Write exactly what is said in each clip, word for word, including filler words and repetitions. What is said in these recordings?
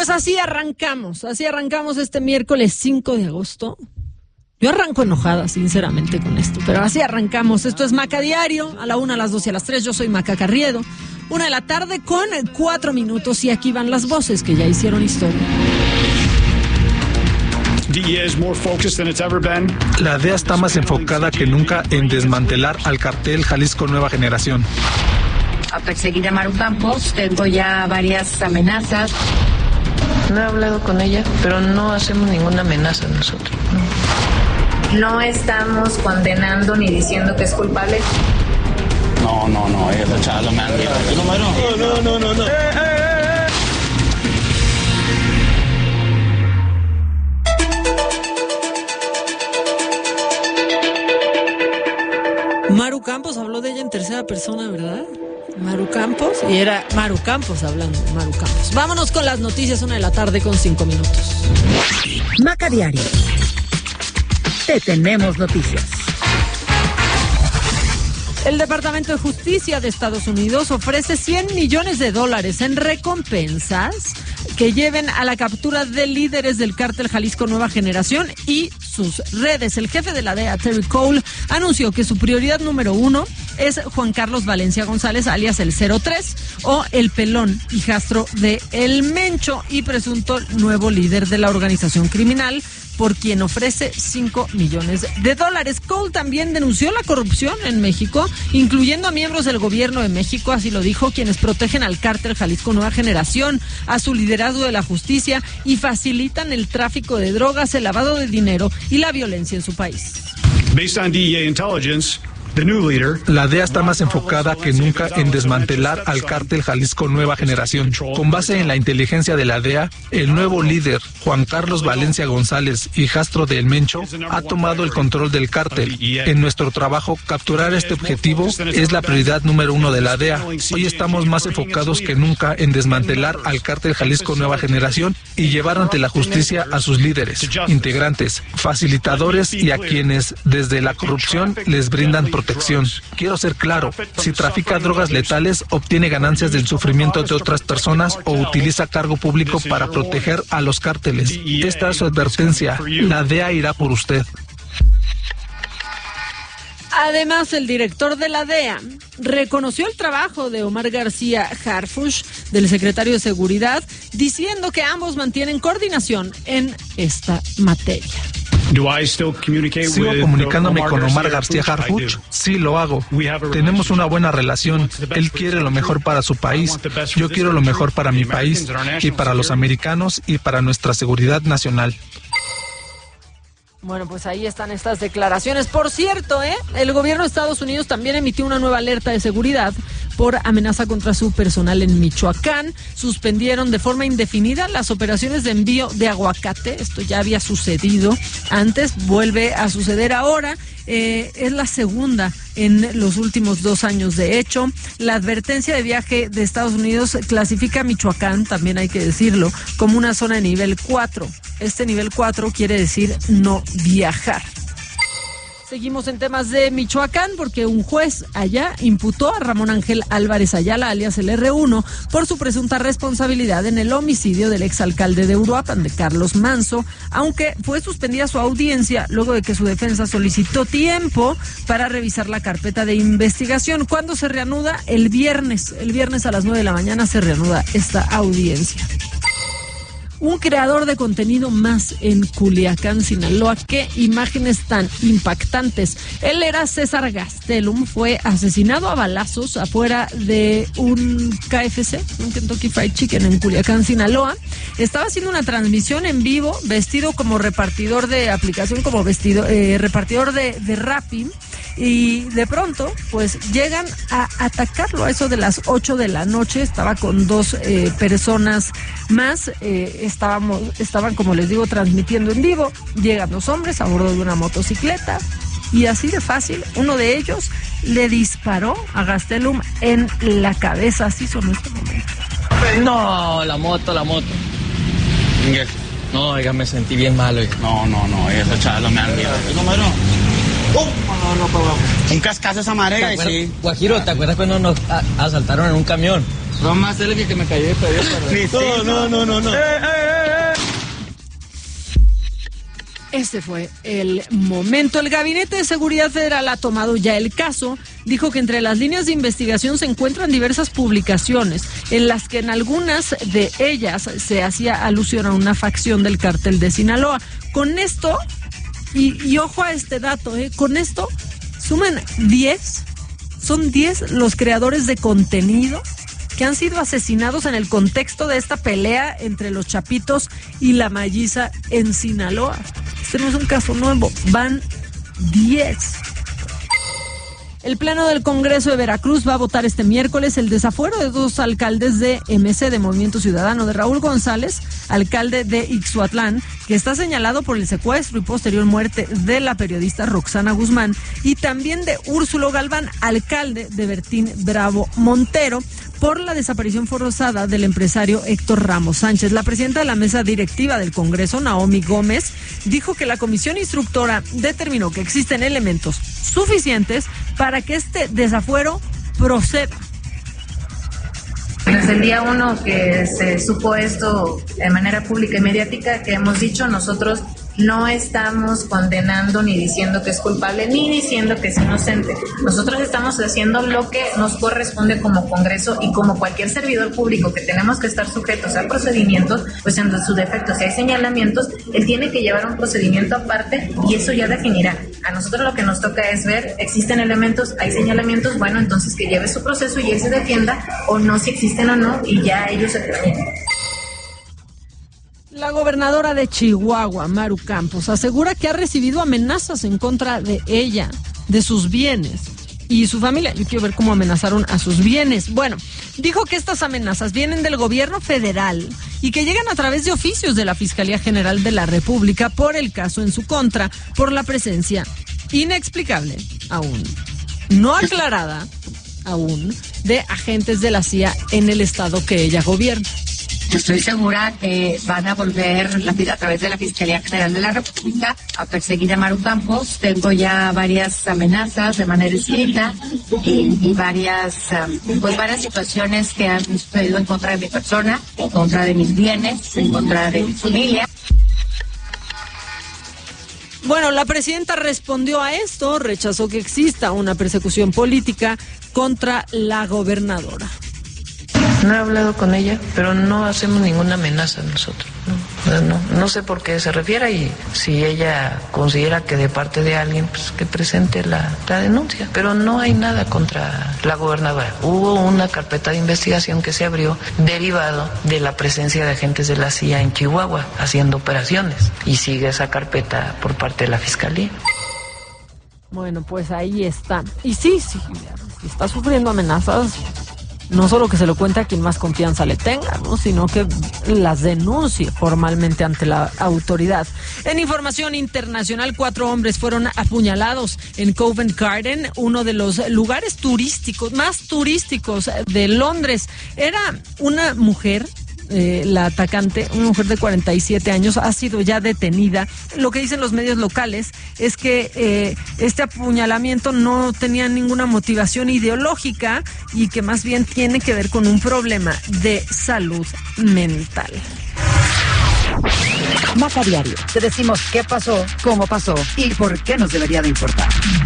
Pues así arrancamos, así arrancamos este miércoles cinco de agosto. Yo arranco enojada, sinceramente, con esto, pero así arrancamos. Esto es Maca Diario, a la una, a las dos y a las tres. Yo soy Maca Carriedo. Una de la tarde con cuatro minutos y aquí van las voces que ya hicieron historia. La D E A está más enfocada que nunca en desmantelar al cartel Jalisco Nueva Generación. A perseguir a Maru Campos, tengo ya varias amenazas. No he hablado con ella, pero no hacemos ninguna amenaza nosotros. No, no estamos condenando ni diciendo que es culpable. No, no, no, esa chavala me han dicho. No, no, no, no, no. Eh, eh, eh. Maru Campos habló de ella en tercera persona, ¿verdad? Maru Campos, y era Maru Campos hablando de Maru Campos. Vámonos con las noticias, una de la tarde con cinco minutos. Maca Diario. Te tenemos noticias. El Departamento de Justicia de Estados Unidos ofrece cien millones de dólares en recompensas que lleven a la captura de líderes del cártel Jalisco Nueva Generación y sus redes. El jefe de la D E A, Terry Cole, anunció que su prioridad número uno es Juan Carlos Valencia González, alias el cero tres, o el Pelón, hijastro de El Mencho y presunto nuevo líder de la organización criminal, por quien ofrece cinco millones de dólares. Cole también denunció la corrupción en México, incluyendo a miembros del gobierno de México, así lo dijo, quienes protegen al cártel Jalisco Nueva Generación, a su liderazgo de la justicia y facilitan el tráfico de drogas, el lavado de dinero y la violencia en su país. Based on D E A intelligence, la D E A está más enfocada que nunca en desmantelar al cártel Jalisco Nueva Generación. Con base en la inteligencia de la D E A, el nuevo líder, Juan Carlos Valencia González, hijastro de El Mencho, ha tomado el control del cártel. En nuestro trabajo, capturar este objetivo es la prioridad número uno de la D E A. Hoy estamos más enfocados que nunca en desmantelar al cártel Jalisco Nueva Generación y llevar ante la justicia a sus líderes, integrantes, facilitadores y a quienes, desde la corrupción, les brindan protección. Protección. Quiero ser claro, si trafica drogas letales, obtiene ganancias del sufrimiento de otras personas o utiliza cargo público para proteger a los cárteles. Esta es su advertencia. La D E A irá por usted. Además, el director de la D E A reconoció el trabajo de Omar García Harfuch, del secretario de Seguridad, diciendo que ambos mantienen coordinación en esta materia. ¿Sigo comunicándome con Omar García Harfuch? Sí, lo hago. Tenemos una buena relación. Él quiere lo mejor para su país. Yo quiero lo mejor para mi país y para los americanos y para nuestra seguridad nacional. Bueno, pues ahí están estas declaraciones. Por cierto, ¿eh? el gobierno de Estados Unidos también emitió una nueva alerta de seguridad por amenaza contra su personal en Michoacán. Suspendieron de forma indefinida las operaciones de envío de aguacate. Esto ya había sucedido antes, vuelve a suceder ahora. Eh, es la segunda en los últimos dos años. De hecho, la advertencia de viaje de Estados Unidos clasifica a Michoacán, también hay que decirlo, como una zona de nivel cuatro. Este nivel cuatro quiere decir no viajar. Seguimos en temas de Michoacán porque un juez allá imputó a Ramón Ángel Álvarez Ayala, alias el erre uno, por su presunta responsabilidad en el homicidio del exalcalde de Uruapan, de Carlos Manso, aunque fue suspendida su audiencia luego de que su defensa solicitó tiempo para revisar la carpeta de investigación. ¿Cuándo se reanuda? El viernes. El viernes a las nueve de la mañana se reanuda esta audiencia. Un creador de contenido más en Culiacán, Sinaloa. Qué imágenes tan impactantes. Él era César Gastelum, fue asesinado a balazos afuera de un K F C, un Kentucky Fried Chicken en Culiacán, Sinaloa. Estaba haciendo una transmisión en vivo, vestido como repartidor de aplicación, como vestido eh, repartidor de, de Rappi. Y de pronto, pues llegan a atacarlo a eso de las ocho de la noche. Estaba con dos eh, personas más. Eh, estábamos, estaban, como les digo, transmitiendo en vivo. Llegan dos hombres a bordo de una motocicleta. Y así de fácil, uno de ellos le disparó a Gastelum en la cabeza. Así sonó este momento. No, la moto, la moto. No, oiga, me sentí bien mal, oiga. No, no, no, esa chavala me han dicho. ¿No, mano? Oh, no, no, no, un cascazo esa marea y sí. Guajiro, ¿te acuerdas cuando nos a- asaltaron en un camión? No más selfie que me cayó y pedí perdón. No, no, no, no, no. Eh, eh, eh, eh. Ese fue el momento. El Gabinete de Seguridad Federal ha tomado ya el caso. Dijo que entre las líneas de investigación se encuentran diversas publicaciones en las que en algunas de ellas se hacía alusión a una facción del cártel de Sinaloa. Con esto, y, y ojo a este dato, ¿eh? Con esto suman diez, son diez los creadores de contenido que han sido asesinados en el contexto de esta pelea entre los Chapitos y la Malliza en Sinaloa. Este no es un caso nuevo, van diez. El Pleno del Congreso de Veracruz va a votar este miércoles el desafuero de dos alcaldes de M C, de Movimiento Ciudadano, de Raúl González, alcalde de Ixhuatlán, que está señalado por el secuestro y posterior muerte de la periodista Roxana Guzmán, y también de Úrsulo Galván, alcalde de Bertín Bravo Montero, por la desaparición forzada del empresario Héctor Ramos Sánchez. La presidenta de la mesa directiva del Congreso, Naomi Gómez, dijo que la comisión instructora determinó que existen elementos suficientes para que este desafuero proceda. Desde el día uno que se supo esto de manera pública y mediática, que hemos dicho, nosotros no estamos condenando ni diciendo que es culpable ni diciendo que es inocente. Nosotros estamos haciendo lo que nos corresponde como Congreso y como cualquier servidor público, que tenemos que estar sujetos a procedimientos, pues en su defecto, si hay señalamientos, él tiene que llevar un procedimiento aparte y eso ya definirá. A nosotros lo que nos toca es ver, existen elementos, hay señalamientos, bueno, entonces que lleve su proceso y él se defienda, o no, si existen o no, y ya ellos se terminan. La gobernadora de Chihuahua, Maru Campos, asegura que ha recibido amenazas en contra de ella, de sus bienes y su familia. Yo quiero ver cómo amenazaron a sus bienes. Bueno, dijo que estas amenazas vienen del gobierno federal y que llegan a través de oficios de la Fiscalía General de la República por el caso en su contra, por la presencia inexplicable aún, no aclarada aún, de agentes de la C I A en el estado que ella gobierna. Estoy segura que van a volver la, a través de la Fiscalía General de la República a perseguir a Maru Campos. Tengo ya varias amenazas de manera escrita y, y varias, um, pues varias situaciones que han sucedido en contra de mi persona, en contra de mis bienes, en contra de mi familia. Bueno, la presidenta respondió a esto, rechazó que exista una persecución política contra la gobernadora. No he hablado con ella, pero no hacemos ninguna amenaza nosotros. No, no, no sé por qué se refiere, y si ella considera que de parte de alguien, pues que presente la, la denuncia. Pero no hay nada contra la gobernadora. Hubo una carpeta de investigación que se abrió derivado de la presencia de agentes de la C I A en Chihuahua haciendo operaciones, y sigue esa carpeta por parte de la Fiscalía. Bueno, pues ahí está. Y sí, sí, está sufriendo amenazas. No solo que se lo cuente a quien más confianza le tenga, ¿no?, sino que las denuncie formalmente ante la autoridad. En información internacional, cuatro hombres fueron apuñalados en Covent Garden, uno de los lugares turísticos, más turísticos de Londres. Era una mujer. Eh, la atacante, una mujer de cuarenta y siete años, ha sido ya detenida. Lo que dicen los medios locales es que eh, este apuñalamiento no tenía ninguna motivación ideológica y que más bien tiene que ver con un problema de salud mental. Maca Diario. Te decimos qué pasó, cómo pasó y por qué nos debería de importar.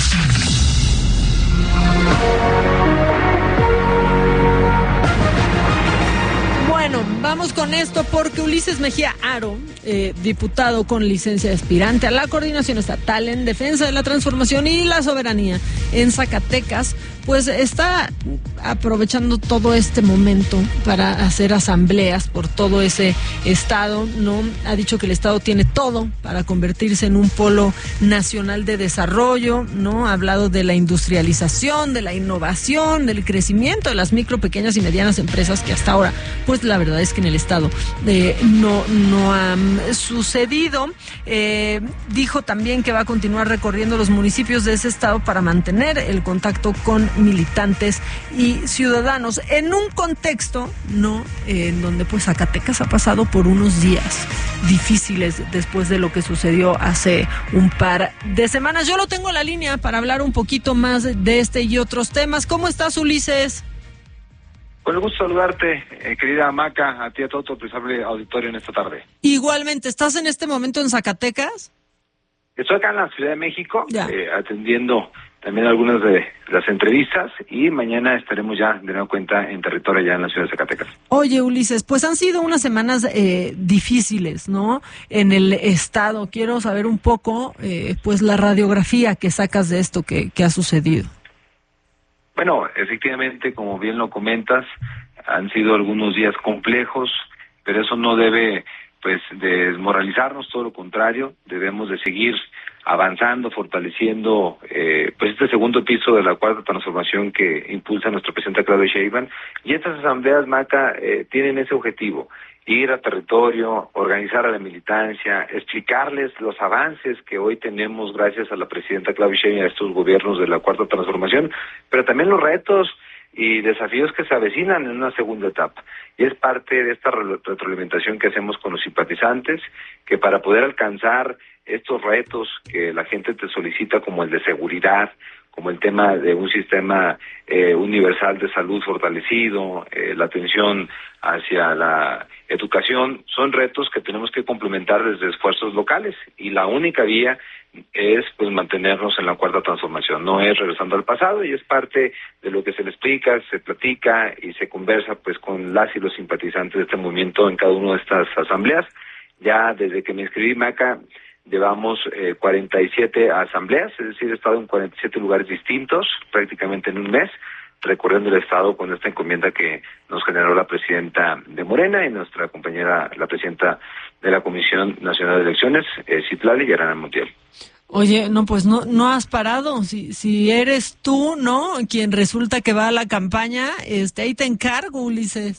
Bueno, vamos con esto porque Ulises Mejía Aro, eh, diputado con licencia de aspirante a la Coordinación Estatal en Defensa de la Transformación y la Soberanía en Zacatecas, pues está aprovechando todo este momento para hacer asambleas por todo ese estado, ¿no? Ha dicho que el estado tiene todo para convertirse en un polo nacional de desarrollo, ¿no? Ha hablado de la industrialización, de la innovación, del crecimiento de las micro, pequeñas y medianas empresas que hasta ahora, pues la verdad es que en el estado eh, no, no ha sucedido. Eh, dijo también que va a continuar recorriendo los municipios de ese estado para mantener el contacto con militantes y ciudadanos en un contexto, no, eh, en donde pues Zacatecas ha pasado por unos días difíciles después de lo que sucedió hace un par de semanas. Yo lo tengo en la línea para hablar un poquito más de este y otros temas. ¿Cómo estás, Ulises? Con el gusto de saludarte, eh, querida Maca, a ti y a todo tu apreciable auditorio en esta tarde. Igualmente, ¿estás en este momento en Zacatecas? Estoy acá en la Ciudad de México, eh, atendiendo también algunas de las entrevistas, y mañana estaremos ya de nueva cuenta en territorio ya en la Ciudad de Zacatecas. Oye, Ulises, pues han sido unas semanas eh, difíciles, ¿no? En el estado. Quiero saber un poco, eh, pues, la radiografía que sacas de esto que, que ha sucedido. Bueno, efectivamente, como bien lo comentas, han sido algunos días complejos, pero eso no debe, pues, desmoralizarnos, todo lo contrario, debemos de seguir avanzando, fortaleciendo, eh, pues, este segundo piso de la cuarta transformación que impulsa nuestra presidenta Claudia Sheinbaum, y estas asambleas, Maca, eh, tienen ese objetivo: ir a territorio, organizar a la militancia, explicarles los avances que hoy tenemos gracias a la presidenta Claudia Sheinbaum y a estos gobiernos de la Cuarta Transformación, pero también los retos y desafíos que se avecinan en una segunda etapa. Y es parte de esta retroalimentación que hacemos con los simpatizantes, que para poder alcanzar estos retos que la gente te solicita, como el de seguridad, como el tema de un sistema eh, universal de salud fortalecido, eh, la atención hacia la educación, son retos que tenemos que complementar desde esfuerzos locales, y la única vía es, pues, mantenernos en la cuarta transformación, no es regresando al pasado, y es parte de lo que se le explica, se platica y se conversa, pues, con las y los simpatizantes de este movimiento en cada una de estas asambleas. Ya desde que me inscribí, Maca, llevamos eh, cuarenta y siete asambleas, es decir, he estado en cuarenta y siete lugares distintos, prácticamente en un mes, recorriendo el estado con esta encomienda que nos generó la presidenta de Morena y nuestra compañera, la presidenta de la Comisión Nacional de Elecciones, eh, Citlali Yarana Montiel. Oye, no, pues no no has parado. Si si eres tú, ¿no?, quien resulta que va a la campaña, este ahí te encargo, Ulises.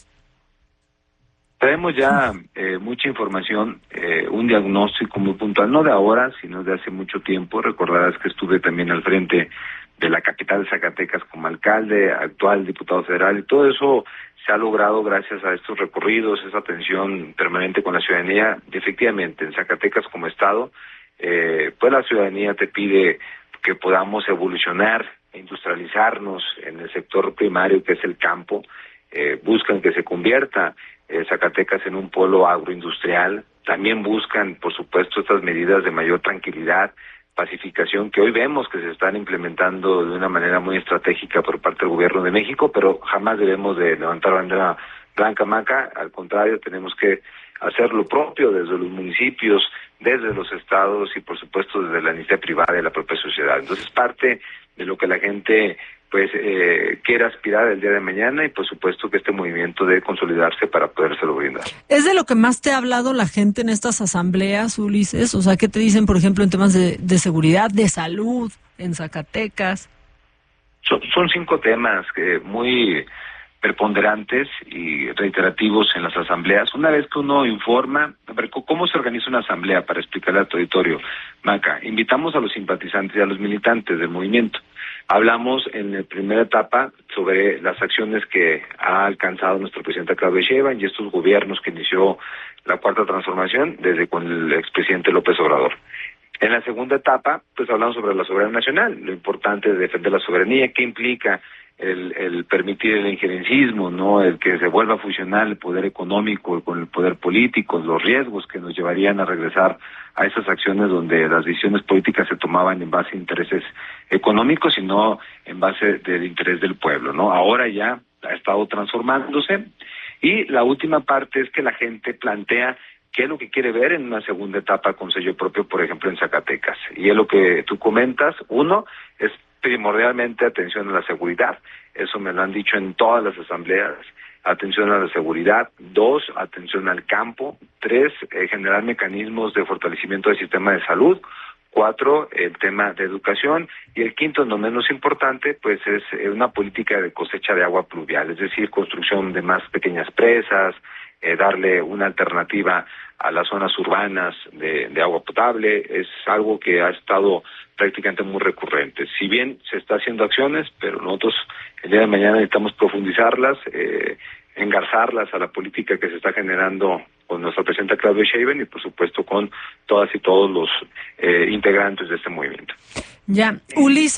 Traemos ya eh, mucha información, eh, un diagnóstico muy puntual, no de ahora, sino de hace mucho tiempo. Recordarás que estuve también al frente de la capital de Zacatecas como alcalde, actual diputado federal, y todo eso se ha logrado gracias a estos recorridos, esa atención permanente con la ciudadanía. Y efectivamente, en Zacatecas como estado, eh, pues la ciudadanía te pide que podamos evolucionar e industrializarnos en el sector primario, que es el campo. Eh, buscan que se convierta eh, Zacatecas en un polo agroindustrial. También buscan, por supuesto, estas medidas de mayor tranquilidad, pacificación, que hoy vemos que se están implementando de una manera muy estratégica por parte del gobierno de México, pero jamás debemos de levantar bandera blanca, Maca. Al contrario, tenemos que hacer lo propio desde los municipios, desde los estados y, por supuesto, desde la iniciativa privada y la propia sociedad. Entonces, parte de lo que la gente pues eh, quiere aspirar el día de mañana, y por supuesto que este movimiento debe consolidarse para podérselo brindar. ¿Es de lo que más te ha hablado la gente en estas asambleas, Ulises? O sea, ¿qué te dicen, por ejemplo, en temas de, de seguridad, de salud, en Zacatecas? Son, son cinco temas que muy preponderantes y reiterativos en las asambleas. Una vez que uno informa, a ver, ¿cómo se organiza una asamblea? Para explicarle a tu auditorio, Maca, invitamos a los simpatizantes y a los militantes del movimiento. Hablamos en la primera etapa sobre las acciones que ha alcanzado nuestra presidenta Claudia Sheinbaum y estos gobiernos que inició la Cuarta Transformación desde con el expresidente López Obrador. En la segunda etapa, pues hablamos sobre la soberanía nacional, lo importante de defender la soberanía, qué implica el, el permitir el injerencismo, ¿no?, el que se vuelva a fusionar el poder económico con el poder político, los riesgos que nos llevarían a regresar a esas acciones donde las decisiones políticas se tomaban en base a intereses económicos y no en base del interés del pueblo, ¿no? Ahora ya ha estado transformándose. Y la última parte es que la gente plantea qué es lo que quiere ver en una segunda etapa con sello propio, por ejemplo, en Zacatecas. Y es lo que tú comentas. Uno, es primordialmente atención a la seguridad. Eso me lo han dicho en todas las asambleas. Atención a la seguridad. Dos, atención al campo. Tres, eh, generar mecanismos de fortalecimiento del sistema de salud. Cuatro, el tema de educación. Y el quinto, no menos importante, pues es una política de cosecha de agua pluvial, es decir, construcción de más pequeñas presas, eh, darle una alternativa a las zonas urbanas de, de agua potable. Es algo que ha estado prácticamente muy recurrente. Si bien se está haciendo acciones, pero nosotros el día de mañana necesitamos profundizarlas, eh, engarzarlas a la política que se está generando con nuestra presidenta Claudia Sheinbaum y, por supuesto, con todas y todos los eh, integrantes de este movimiento. Ya, Ulises,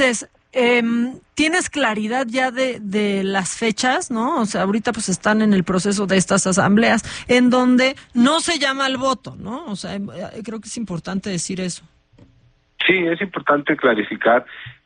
Eh, ¿Tienes claridad ya de, de las fechas, no? O sea, ahorita pues están en el proceso de estas asambleas en donde no se llama al voto, ¿no? O sea, creo que es importante decir eso. Sí, es importante clarificar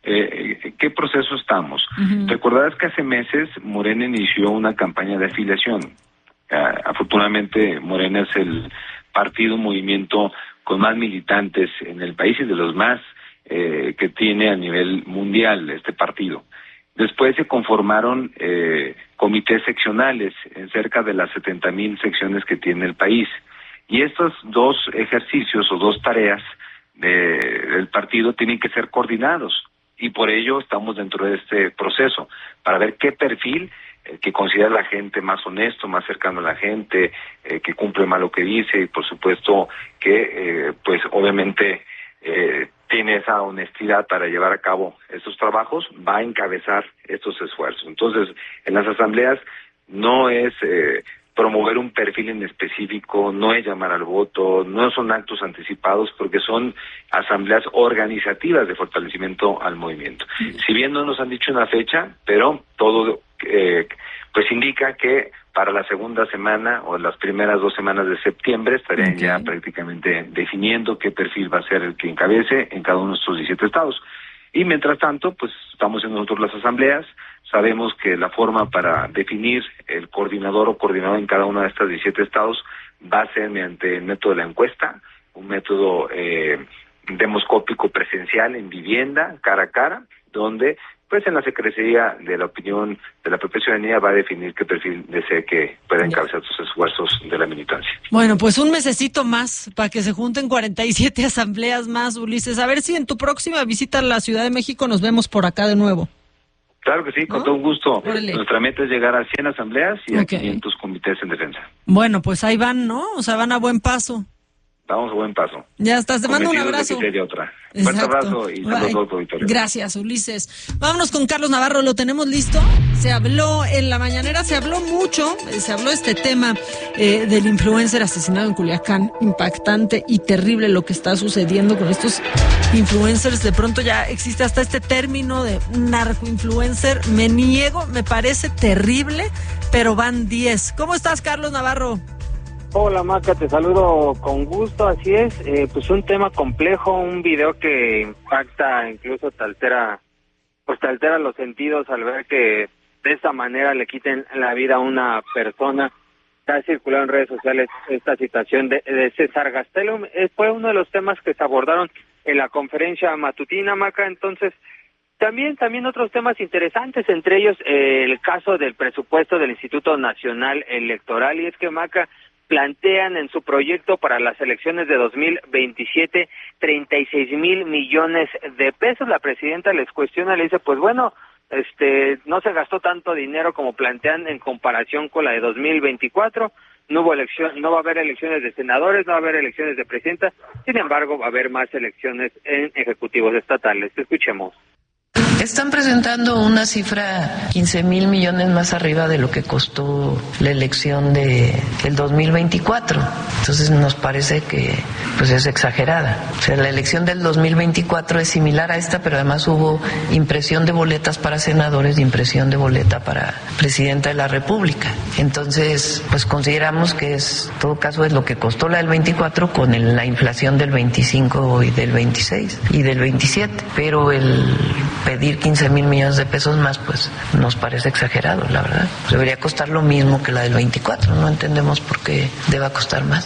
eh, qué proceso estamos. Uh-huh. Recordarás que hace meses Morena inició una campaña de afiliación. Uh, afortunadamente Morena es el partido, movimiento con más militantes en el país y de los más eh, que tiene a nivel mundial este partido. Después se conformaron eh, comités seccionales en cerca de las setenta mil secciones que tiene el país. Y estos dos ejercicios o dos tareas de, del partido tienen que ser coordinados. Y por ello estamos dentro de este proceso, para ver qué perfil eh, que considera la gente más honesto, más cercano a la gente, eh, que cumple más lo que dice y por supuesto que eh, pues obviamente eh, tiene esa honestidad para llevar a cabo estos trabajos, va a encabezar estos esfuerzos. Entonces, en las asambleas no es eh, promover un perfil en específico, no es llamar al voto, no son actos anticipados, porque son asambleas organizativas de fortalecimiento al movimiento. Si bien no nos han dicho una fecha, pero todo eh, pues indica que para la segunda semana o las primeras dos semanas de septiembre estarían okay. ya prácticamente definiendo qué perfil va a ser el que encabece en cada uno de estos diecisiete estados. Y mientras tanto, pues estamos en nosotros las asambleas, sabemos que la forma para definir el coordinador o coordinador en cada uno de estos diecisiete estados va a ser mediante el método de la encuesta, un método eh, demoscópico presencial en vivienda, cara a cara, donde pues en la Secretaría de la Opinión de la propia ciudadanía va a definir qué perfil desee que pueda encabezar sus esfuerzos de la militancia. Bueno, pues un mesecito más para que se junten cuarenta y siete asambleas más, Ulises. A ver si en tu próxima visita a la Ciudad de México nos vemos por acá de nuevo. Claro que sí, con ¿no? todo un gusto. Órale. Nuestra meta es llegar a cien asambleas y okay. a quinientos comités en defensa. Bueno, pues ahí van, ¿no? O sea, van a buen paso. Vamos a buen paso. Ya estás, te mando un abrazo. Otra. Fuerte abrazo y saludos a Victoria. Gracias, Ulises. Vámonos con Carlos Navarro, ¿lo tenemos listo? Se habló en la mañanera, se habló mucho, se habló este tema eh, del influencer asesinado en Culiacán. Impactante y terrible lo que está sucediendo con estos influencers. De pronto ya existe hasta este término de narcoinfluencer. Me niego, me parece terrible, pero van diez. ¿Cómo estás, Carlos Navarro? Hola Maca, te saludo con gusto, así es, eh, pues un tema complejo, un video que impacta, incluso te altera, pues te altera los sentidos al ver que de esta manera le quiten la vida a una persona. Ha circulado en redes sociales esta situación de, de César Gastelum, eh, fue uno de los temas que se abordaron en la conferencia matutina, Maca. Entonces También, también otros temas interesantes, entre ellos eh, el caso del presupuesto del Instituto Nacional Electoral, y es que Maca plantean en su proyecto para las elecciones de dos mil veintisiete treinta y seis mil millones de pesos. La presidenta les cuestiona, le dice, pues bueno, este no se gastó tanto dinero como plantean en comparación con la de dos mil veinticuatro. No hubo elección, no va a haber elecciones de senadores, no va a haber elecciones de presidenta. Sin embargo, va a haber más elecciones en ejecutivos estatales. Escuchemos. Están presentando una cifra quince mil millones más arriba de lo que costó la elección de el dos mil veinticuatro. Entonces nos parece que pues es exagerada. O sea, la elección del dos mil veinticuatro es similar a esta, pero además hubo impresión de boletas para senadores y impresión de boleta para presidenta de la República. Entonces, pues consideramos que es, en todo caso, es lo que costó la del veinticuatro con el, la inflación del veinticinco y del veintiséis y del veintisiete. Pero el pedir quince mil millones de pesos más, pues nos parece exagerado, la verdad. Debería costar lo mismo que la del veinticuatro, no entendemos por qué deba costar más.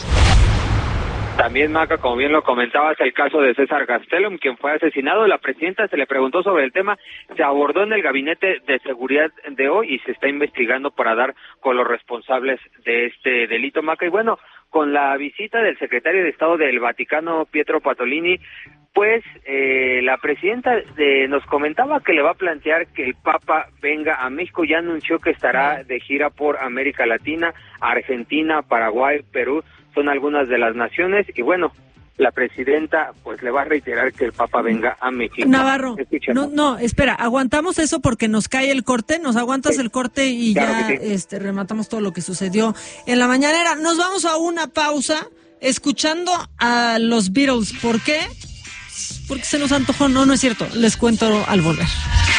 También, Maca, como bien lo comentabas, el caso de César Gastelum, quien fue asesinado. La presidenta se le preguntó sobre el tema, se abordó en el gabinete de seguridad de hoy y se está investigando para dar con los responsables de este delito, Maca. Y bueno, con la visita del secretario de Estado del Vaticano, Pietro Patolini, pues eh, la presidenta de, nos comentaba que le va a plantear que el Papa venga a México. Ya anunció que estará de gira por América Latina, Argentina, Paraguay, Perú, son algunas de las naciones. Y bueno, la presidenta pues le va a reiterar que el Papa venga a México. Navarro, no, no, espera, aguantamos eso porque nos cae el corte, nos aguantas sí. el corte y claro ya sí. este rematamos todo lo que sucedió en la mañanera. Nos vamos a una pausa escuchando a los Beatles. ¿Por qué? Porque se nos antojó. No, no es cierto. Les cuento al volver.